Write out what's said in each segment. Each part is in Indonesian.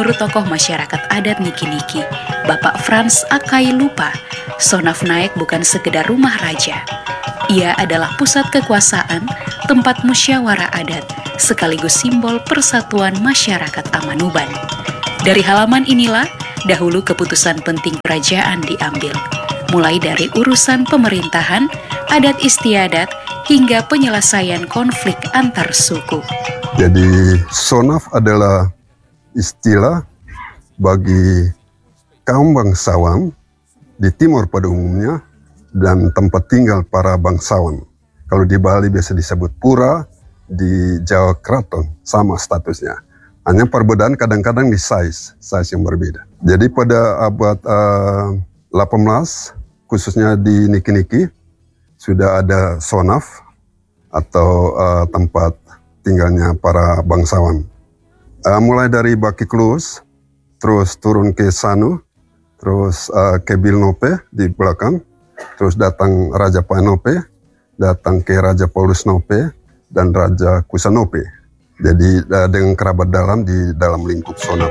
Menurut tokoh masyarakat adat Niki-Niki, Bapak Frans Akai Lupa, Sonaf Naik bukan sekedar rumah raja. Ia adalah pusat kekuasaan, tempat musyawarah adat, sekaligus simbol persatuan masyarakat Amanuban. Dari halaman inilah, dahulu keputusan penting kerajaan diambil, mulai dari urusan pemerintahan, adat istiadat, hingga penyelesaian konflik antar suku. Jadi Sonaf adalah istilah bagi kaum bangsawan di timur pada umumnya dan tempat tinggal para bangsawan. Kalau di Bali biasa disebut pura, di Jawa keraton sama statusnya. Hanya perbedaan kadang-kadang di size yang berbeda. Jadi pada abad 18, khususnya di Niki-Niki, sudah ada Sonaf atau tempat tinggalnya para bangsawan. Mulai dari Baki Klus, terus turun ke Sanu, terus ke Bilnope di belakang, terus datang Raja Painope, datang ke Raja Paulus Nope, dan Raja Kusanope. Jadi dengan kerabat dalam di dalam lingkup Sonaf.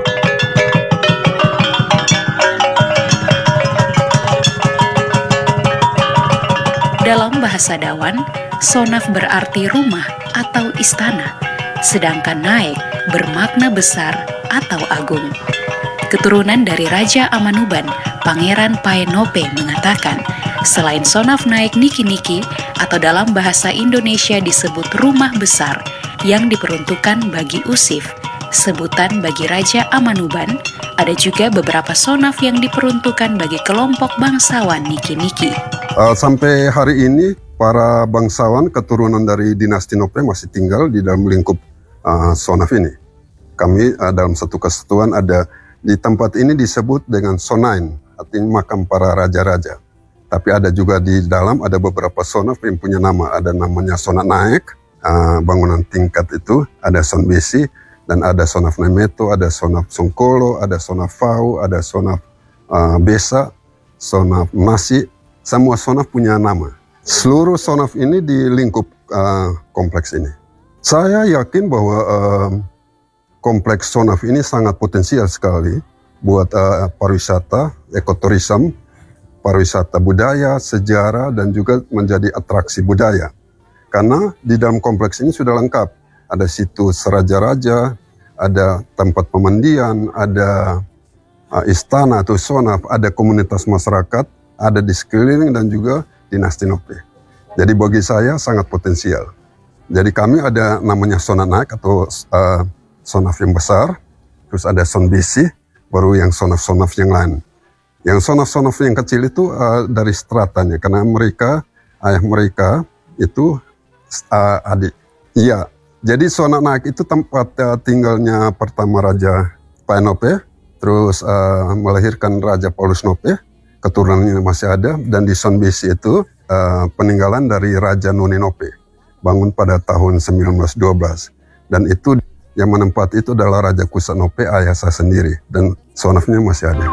Dalam bahasa Dawan, Sonaf berarti rumah atau istana, sedangkan Naik bermakna besar atau agung. Keturunan dari Raja Amanuban, Pangeran Painope mengatakan, selain Sonaf Naik Niki-Niki atau dalam bahasa Indonesia disebut rumah besar yang diperuntukkan bagi Usif, sebutan bagi Raja Amanuban, ada juga beberapa Sonaf yang diperuntukkan bagi kelompok bangsawan Niki-Niki. Sampai hari ini, para bangsawan keturunan dari dinasti Nope masih tinggal di dalam lingkup Sonaf ini. Kami dalam satu kesatuan ada di tempat ini disebut dengan Sonain, artinya makam para raja-raja. Tapi ada juga di dalam ada beberapa Sonaf yang punya nama. Ada namanya Sonat Naik, bangunan tingkat itu, ada Son Besi, dan ada Sonaf Nemeto, ada Sonaf Songkolo, ada Sonaf Fau, ada Sonaf Besa, Sonaf Nasi. Semua Sonaf punya nama. Seluruh Sonaf ini di lingkup kompleks ini. Saya yakin bahwa kompleks Sonaf ini sangat potensial sekali buat pariwisata, ekoturism, pariwisata budaya, sejarah, dan juga menjadi atraksi budaya. Karena di dalam kompleks ini sudah lengkap. Ada situs raja-raja, ada tempat pemandian, ada istana atau Sonaf, ada komunitas masyarakat, ada di sekeliling dan juga dinasti Nope. Jadi bagi saya sangat potensial. Jadi kami ada namanya Sonat Naik atau Sonaf yang besar, terus ada Son Besi, baru yang Sonaf-Sonaf yang lain. Yang Sonaf-Sonaf yang kecil itu dari stratanya, karena mereka, ayah mereka itu adik. Iya, jadi Sonat Naik itu tempat tinggalnya pertama Raja Painope, terus melahirkan Raja Paulus Nope, keturunannya masih ada, dan di Son Besi itu peninggalan dari Raja Noni Nope, bangun pada tahun 1912. Dan itu yang menempati itu adalah Raja Kusanope, ayah saya sendiri, dan Sonafnya masih ada.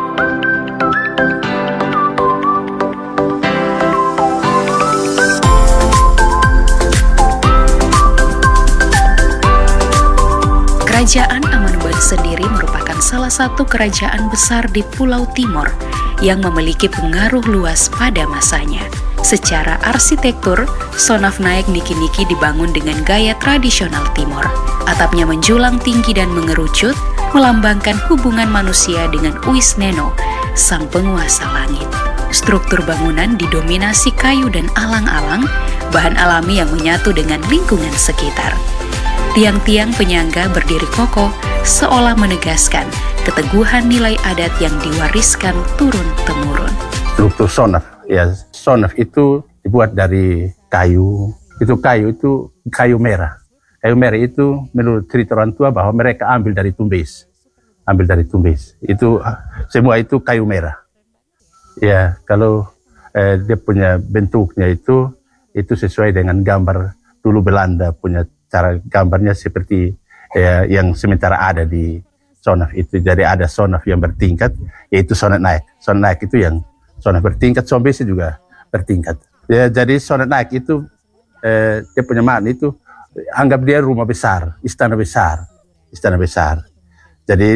Kerajaan Amanuban sendiri merupakan salah satu kerajaan besar di Pulau Timor yang memiliki pengaruh luas pada masanya. Secara arsitektur, Sonaf Naik Niki-Niki dibangun dengan gaya tradisional Timor. Atapnya menjulang tinggi dan mengerucut, melambangkan hubungan manusia dengan Uisneno, sang penguasa langit. Struktur bangunan didominasi kayu dan alang-alang, bahan alami yang menyatu dengan lingkungan sekitar. Tiang-tiang penyangga berdiri kokoh, seolah menegaskan keteguhan nilai adat yang diwariskan turun-temurun. Struktur Sonaf, ya Sonaf itu dibuat dari kayu. Kayu itu kayu merah. Kayu merah itu menurut cerita orang tua bahwa mereka ambil dari Tumbes. Itu semua itu kayu merah. Ya, kalau dia punya bentuknya itu sesuai dengan gambar dulu Belanda punya cara gambarnya seperti yang sementara ada di Sonaf itu. Jadi ada Sonaf yang bertingkat, yaitu Sonat Naik. Sonat Naik itu yang Sonaf bertingkat, Son Besi juga bertingkat. Ya, jadi Sonat Naik itu dia punya makna itu, anggap dia rumah besar, istana besar. Jadi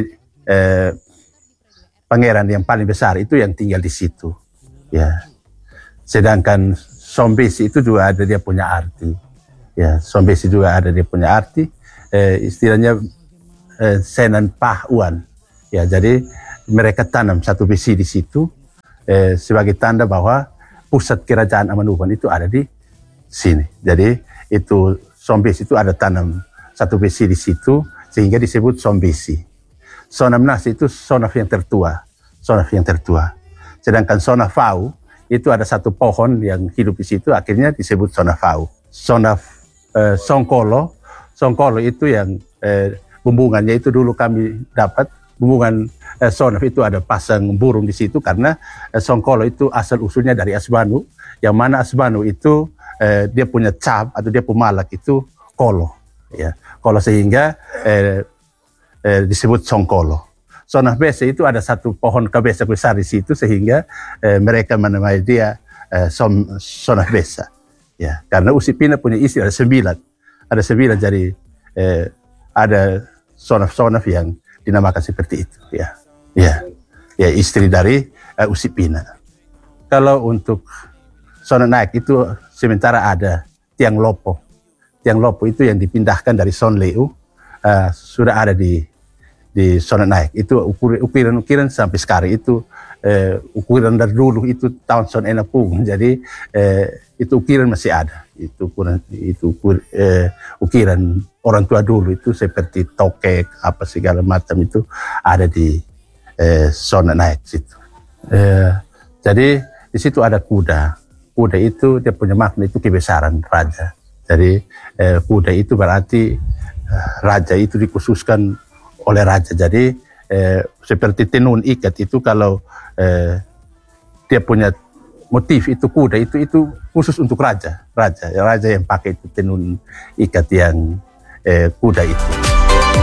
pangeran yang paling besar itu yang tinggal di situ. Ya. Sedangkan Sombesi itu juga ada dia punya arti. Ya, Sombesi juga ada dia punya arti. Istilahnya Senan Pahuan. Ya, jadi mereka tanam satu besi di situ sebagai tanda bahwa pusat kerajaan Amanubon itu ada di sini. Jadi itu Sombesi itu ada tanam satu besi di situ sehingga disebut Sombesi. Sonamnas itu Sonaf yang tertua, Sonaf yang tertua. Sedangkan Sonafau itu ada satu pohon yang hidup di situ, akhirnya disebut Sonafau. Songkolo, Songkolo itu yang bumbungannya itu dulu kami dapat bumbungan Sonaf itu ada pasang burung di situ karena Songkolo itu asal usulnya dari Asbanu, yang mana Asbanu itu dia punya cap atau dia punya malak itu kolo, ya kolo sehingga disebut Songkolo. Sonaf Besa itu ada satu pohon kabesa besar di situ sehingga mereka menamai dia Sonaf Besa. Ya, karena Usipina punya istri ada 9 jadi ada Sonaf yang dinamakan seperti itu. Ya istri dari Usipina. Kalau untuk Sonaf Naik itu sementara ada Tiang Lopo. Tiang Lopo itu yang dipindahkan dari Son Leu sudah ada di Sonaf Naik. Itu ukiran sampai sekarang itu ukuran dari dulu itu tahun Son Enapung. Jadi itu ukiran masih ada. Ukiran orang tua dulu itu seperti tokek apa segala macam itu ada di Sonaf Naik situ. Jadi di situ ada kuda. Kuda itu dia punya makna itu kebesaran raja. Jadi kuda itu berarti raja itu dikhususkan oleh raja. Jadi seperti tenun ikat itu kalau dia punya motif itu kuda itu khusus untuk raja yang pakai itu tenun ikat yang kuda itu.